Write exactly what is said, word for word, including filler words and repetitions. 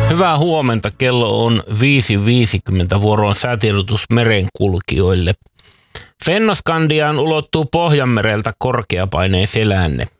Hyvää huomenta. Kello on viisi viisikymmentä. Vuoro on säätiedotus merenkulkijoille. Fennoskandiaan ulottuu Pohjanmereltä korkeapaineen selänne.